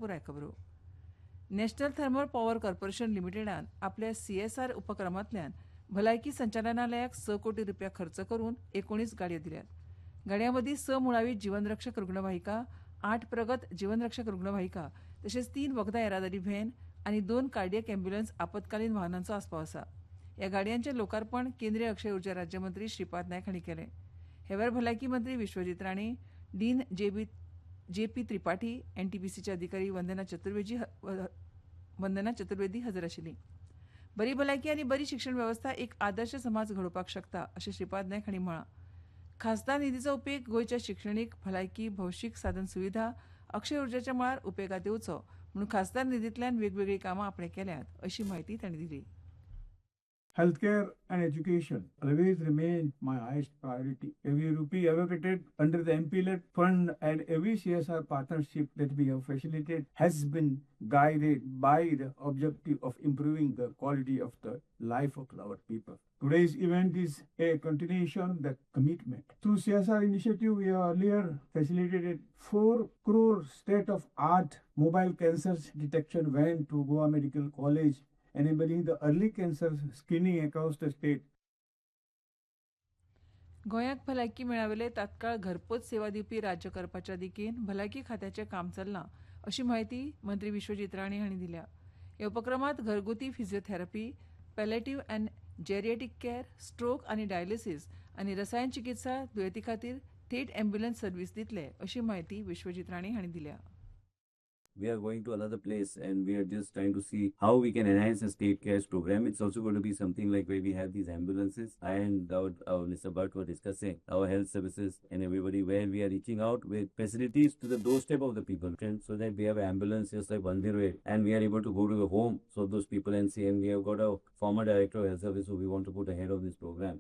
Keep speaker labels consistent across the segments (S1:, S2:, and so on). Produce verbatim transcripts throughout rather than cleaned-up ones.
S1: पुराय खबरो. National thermal power corporation लिमिटेडान आपल्या सीएसआर उपक्रमांतल्यान भलायकी संचालनालयाक स कोटी रुपया खर्च करून एकोणीस गाडयो दिल्यात. गाडयांमदी स मुळावी जीवनरक्षक रुग्णवाहिका, आठ प्रगत जीवनरक्षक रुग्णवाहिका तशेंच तीन वखदां येरादारी व्हॅन आनी दोन कार्डियक अँब्युलन्स आपतकालीन वाहनांचो आस्पाव आसा. ह्या गाडयांचें लोकार्पण केंद्रीय अक्षय उर्जा राज्यमंत्री श्रीपाद नायक हांणी केलें. हे वेळार भलायकी मंत्री Vishwajeet Rane, dean JB J P Tripathi, एनटीपीसीचे अधिकारी वंदना चतुर्वेदी वंदना चतुर्वेदी हजर आशिल्लीं. बरी भलायकी आनी बरी शिक्षण वेवस्था एक आदर्श समाज घडोवपाक शकता अशें श्रीपाद नायक हांणी म्हळां. खासदार निधीचो उपेग गोंयच्या शिक्षणीक, भलायकी, भौशीक साधन सुविधा अक्षय उर्जेच्या मळार उपेगात येवचो म्हणून खासदार निधींतल्यान वेगवेगळी कामां आपणे केल्यात अशी माहिती तांणी दिली.
S2: Healthcare and education always remain my highest priority. Every rupee allocated under the M P L E D fund and every C S R partnership that we have facilitated has been guided by the objective of improving the quality of the life of our people. Today's event is a continuation of that commitment. Through C S R initiative, we have earlier facilitated four crore state-of-art mobile cancer detection van to Goa Medical College, enabling the early cancer screening across the state.
S1: गोंयाक भलायकी मेळावेले तात्काळ घरपोच सेवा दिवपी राज्य करपाच्या दिकेन भलायकी खात्याचें काम चल्लां अशी माहिती मंत्री विश्वजीत राणे हांणी दिल्या. ह्या उपक्रमांत घरगुती physiotherapy, palliative and जेरिएटिक care, stroke आनी डायलिसीस आनी रसायन चिकित्सा दुयेंती खातीर थेट अँब्युलन्स सर्व्हिस दितले अशी माहिती विश्वजीत राणे हांणी दिल्या.
S3: We are going to another place and we are just trying to see how we can enhance the state cares program. It's also going to be something like where we have these ambulances and our, our Mister Bhatt were discussing our health services and everybody where we are reaching out with facilities to the doorstep of the people so that we have ambulance just like one oh eight and we are able to go to the homes of those people and see, and we have got a former director of health service who we want to put ahead of this program.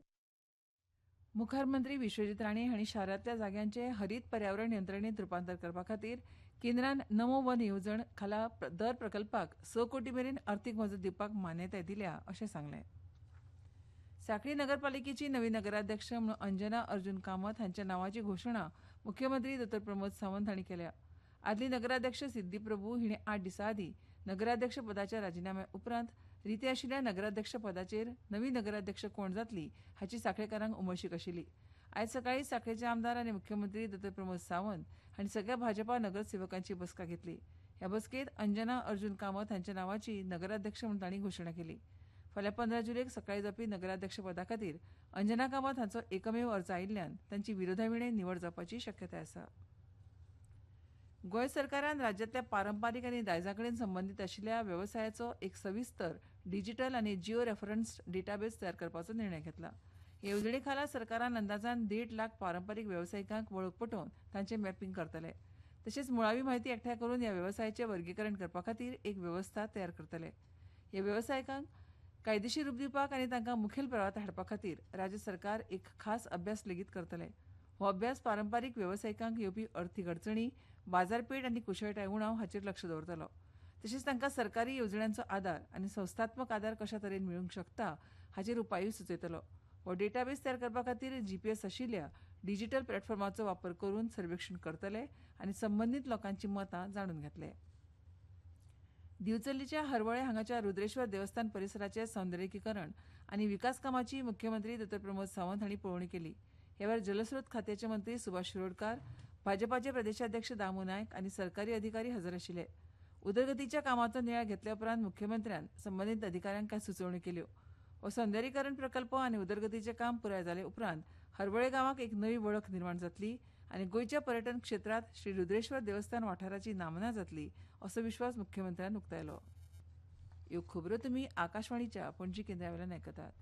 S1: मुखार मंत्री विश्वजीत राणे हांणी शारांतल्या जाग्यांचे हरीत पर्यावरण यंत्रणेंत रुपांतर करपा खातीर केंद्रान नमो वन येवजण खाला दर प्रकल्पाक स कोटी मेरेन अर्थीक मजत दिवपाक मान्यताय दिल्या अशें सांगलें. सांखळी नगरपालिकेची नवी नगराध्यक्ष म्हणून अंजना अर्जुन कामत हांच्या नांवाची घोशणा मुख्यमंत्री दोतोर प्रमोद सावंत हांणी केल्या. आदली नगराध्यक्ष सिद्धी प्रभू हिणें आठ दिसां आदीं नगराध्यक्ष पदाच्या राजिनाम्या उपरांत रिती आशिल्ल्या नगराध्यक्ष पदाचेर नवी नगराध्यक्ष कोण जातली हाची सांखळेकारांक उमळशीक आशिल्ली. आयज सकाळीं सांखळेचे आमदार आनी मुख्यमंत्री दोतोर प्रमोद सावंत हांणी सगळ्या भाजपा नगरसेवकांची बसका घेतली. ह्या बसकेंत अंजना अर्जुन कामत हांच्या नांवाची नगराध्यक्ष म्हणून तांणी घोशणा केली. फाल्यां पंदरा जुलैक सकाळीं जावपी नगराध्यक्ष पदा खातीर अंजना कामत हांचो एकमेव अर्ज आयिल्ल्यान तांची विरोधाविणे निवड जावपाची शक्यताय आसा. गोंय सरकारान राज्यांतल्या पारंपारीक आनी दायजां कडेन संबंदीत आशिल्ल्या वेवसायाचो एक सविस्तर डिजिटल आनी जिओ रेफरन्स डेटाबेस तयार करपाचो निर्णय घेतला. हे येवजणे खाला सरकारान अंदाजान देड लाख पारंपारीक वेवसायिकांक वळख पटोवन तांचें मॅपिंग करतले. तशेंच मुळावी म्हायती एकठांय करून ह्या वेवसायाचें वर्गीकरण करपा खातीर एक वेवस्था तयार करतले. ह्या वेवसायिकांक कायदेशीर रूप दिवपाक आनी तांकां मुखेल प्रवाहांत हाडपा खातीर राज्य सरकार एक खास अभ्यास लेगीत करतले. हो अभ्यास पारंपारीक वेवसायिकांक येवपी अर्थीक अडचणी, बाजारपेठ आनी कुशळटाय उणाव हाचेर लक्ष दवरतलो. तशेंच तांकां सरकारी येवजण्यांचो आदार आनी संस्थात्मक आदार कशा तरेन मेळूंक शकता हाचेर उपायूय सुचयतलो. हो डेटाबेस तयार करपा खातीर जीपीएस आशिल्ल्या डिजिटल प्लॅटफॉर्माचो वापर करून सर्वेक्षण करतले आनी संबंदीत लोकांची मतां जाणून घेतले. दिवचल्लीच्या हरवळे हांगाच्या रुद्रेश्वर देवस्थान परिसराचे सौंदर्यीकरण आनी विकास कामाची मुख्यमंत्री दोतोर प्रमोद सावंत हांणी पळोवणी केली. ह्या वेळार जलस्रोत खात्याचे मंत्री सुभाष शिरोडकार, भाजपाचे प्रदेशाध्यक्ष दामू नायक आनी सरकारी अधिकारी हजर आशिल्ले. उदरगतीच्या कामाचो नियाळ घेतल्या उपरांत मुख्यमंत्र्यान संबंदीत अधिकाऱ्यांक कांय सुचोवण्यो केल्यो. हो सौंदर्यीकरण प्रकल्प आनी उदरगतीचें काम पुराय जाले उपरांत हरवळे गांवाक एक नवी वळख निर्माण जातली आनी गोंयच्या पर्यटन क्षेत्रांत श्री रुद्रेश्वर देवस्थान वाठाराची नामना जातली असो विश्वास मुख्यमंत्र्यान उक्तायलो. ह्यो खबरो तुमी आकाशवाणीच्या पणजी केंद्रावेल्यान आयकतात.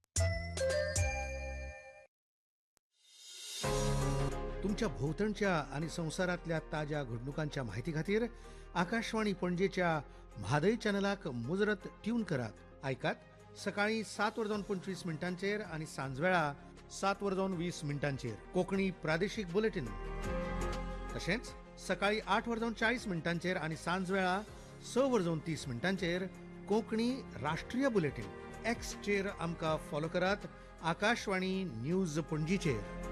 S4: तुमच्या भोवतणच्या आणि संवसारातल्या ताज्या घडणुकांच्या माहिती खातीर आकाशवाणी पणजेच्या म्हादय चॅनलाक मुजरत ट्यून करात. आयकात सकाळी सात वरजावन पंचवीस मिनटांचेर आणि सांजवेळा सात वरजावन वीस मिनटांचेर कोंकणी प्रादेशीक बुलेटिन. तशेंच सकाळी आठ वरजावन चाळीस मिनटांचेर आणि सांजवेळा स वरजावन तीस मिनटांचेर कोंकणी राष्ट्रीय बुलेटिन. एक्सचेर आमकां फॉलो करात. आकाशवाणी न्यूज पणजीचेर.